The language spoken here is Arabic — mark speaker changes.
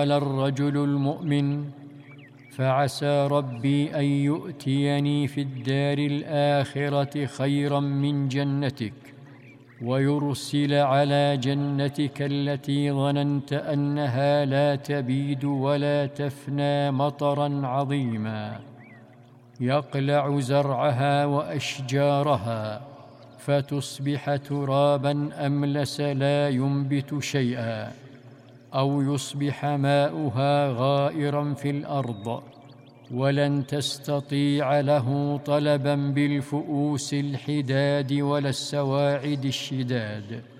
Speaker 1: قال الرجل المؤمن: فعسى ربي أن يؤتيني في الدار الآخرة خيرا من جنتك، ويرسل على جنتك التي ظننت أنها لا تبيد ولا تفنى مطرا عظيما يقلع زرعها وأشجارها فتصبح ترابا أملس لا ينبت شيئا، أو يصبح ماؤها غائرا في الأرض، ولن تستطيع له طلبا بالفؤوس الحداد ولا السواعد الشداد.